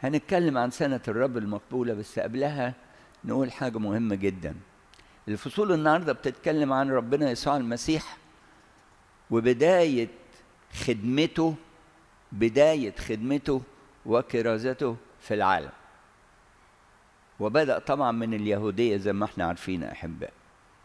هنتكلم عن سنة الرب المقبولة، بس قبلها نقول حاجة مهمة جدا. الفصول النهاردة بتتكلم عن ربنا يسوع المسيح وبداية خدمته، بداية خدمته وكرازته في العالم. وبدأ طبعا من اليهودية زي ما احنا عارفين أحباء.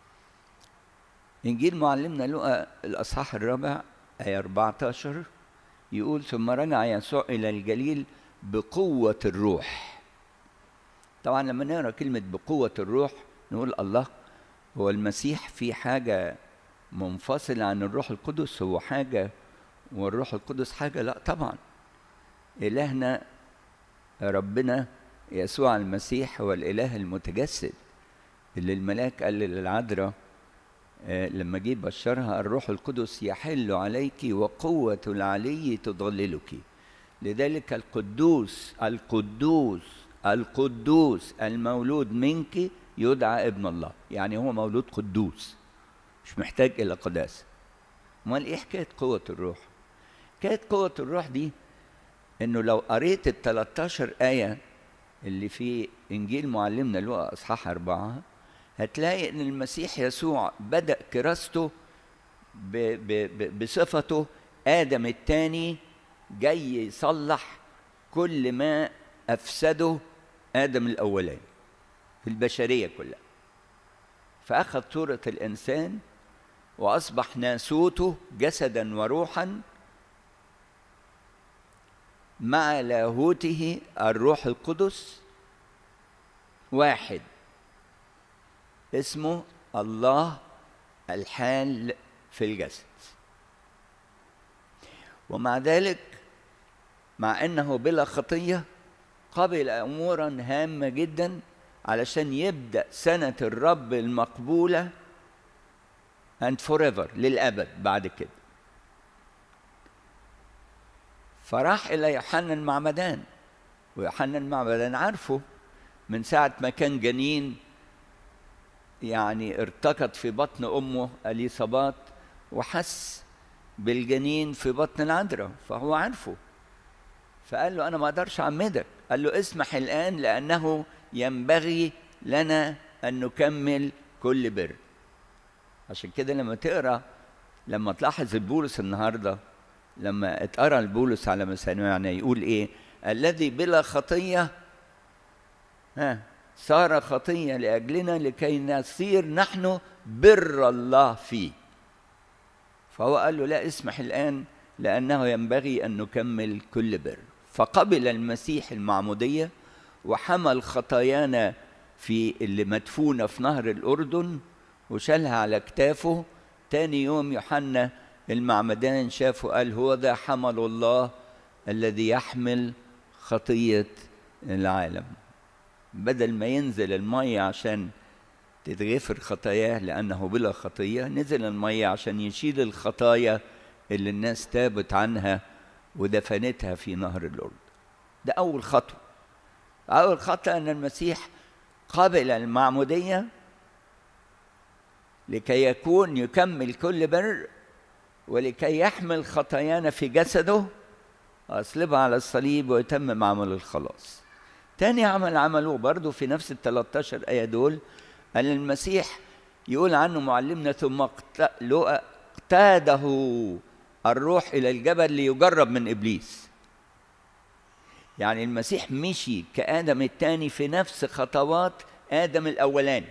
إنجيل معلمنا لوقا الأصحاح 4 آية 14 يقول: ثم رجع يسوع إلى الجليل بقوة الروح. طبعا لما نقرأ كلمة بقوة الروح نقول الله، هو المسيح في حاجة منفصلة عن الروح القدس؟ هو حاجة والروح القدس حاجة؟ لا طبعا. إلهنا ربنا يسوع المسيح هو الإله المتجسد اللي الملاك قال للعذراء لما جه بشرها: الروح القدس يحل عليك وقوة العلي تضللك. لذلك القدوس القدوس القدوس المولود منك يدعى ابن الله. يعني هو مولود قدوس، مش محتاج إلى قداسة. امال إيه حكاية قوة الروح؟ حكاية قوة الروح دي إنه لو قريت ال13 آية اللي في إنجيل معلمنا لوقا أصحاح 4 هتلاقي إن المسيح يسوع بدأ كراسته بصفته آدم الثاني، جاي يصلح كل ما أفسده آدم الأولاني في البشرية كلها. فأخذ صورة الإنسان وأصبح ناسوته جسدا وروحا مع لاهوته الروح القدس واحد، اسمه الله الحال في الجسد. ومع ذلك مع أنه بلا خطية قبل أمورا هامة جدا علشان يبدأ سنة الرب المقبولة and forever، للأبد بعد كده. فراح إلى يوحنا المعمدان، ويوحنا المعمدان عارفه من ساعة ما كان جنين، يعني ارتقد في بطن أمه أليصابات وحس بالجنين في بطن العذراء، فهو عارفه. فقال له: أنا ما أقدرش أعمدك. قال له: اسمح الآن لأنه ينبغي لنا أن نكمل كل بر. عشان كده لما تقرأ، لما تلاحظ البولس النهارده، لما اتقرأ البولس على مسامعنا يقول إيه؟ الذي بلا خطية صار خطية لأجلنا لكي نصير نحن بر الله فيه. فهو قال له: لا، اسمح الآن لأنه ينبغي أن نكمل كل بر. فقبل المسيح المعمودية وحمل خطايانا في اللي مدفونة في نهر الأردن وشالها على كتافه. تاني يوم يوحنا المعمدان شافه، قال: هو ذا حمل الله الذي يحمل خطية العالم. بدل ما ينزل المية عشان تتغفر خطاياه لأنه بلا خطية، نزل المية عشان يشيل الخطايا اللي الناس تابت عنها ودفنتها في نهر الأردن. ده أول خطوة. أول خطوة أن المسيح قبل المعمودية لكي يكمل كل بر، ولكي يحمل خطايانا في جسده وأصلبها على الصليب ويتمم عمل الخلاص. تاني عمله برضه في نفس ال13 آية دول، أن المسيح يقول عنه معلمنا: ثم اقتاده الروح إلى الجبل ليجرب من إبليس. يعني المسيح مشي كآدم الثاني في نفس خطوات آدم الأولاني.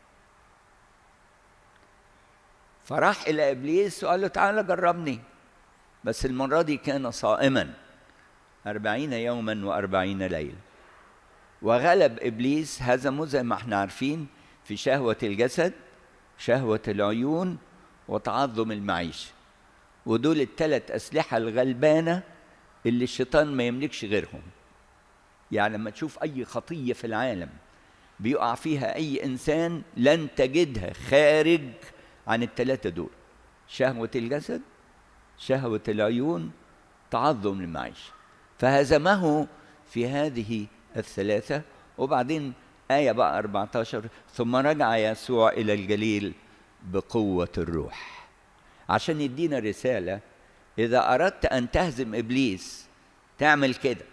فراح إلى إبليس وقال له: تعالى جربني. بس المرة دي كان صائما 40 يوما و40 ليلة. وغلب إبليس، هزمه زي ما احنا عارفين في شهوة الجسد، شهوة العيون، وتعظم المعيشة. ودول الثلاث أسلحة الغلبانة اللي الشيطان ما يملكش غيرهم. يعني لما تشوف أي خطية في العالم بيقع فيها أي إنسان لن تجدها خارج عن الثلاثة دول: شهوة الجسد، شهوة العيون، تعظم المعيشة. فهزمه في هذه الثلاثة. وبعدين آية بقى 14: ثم رجع يسوع إلى الجليل بقوة الروح، عشان يدينا رسالة: إذا أردت أن تهزم إبليس تعمل كده،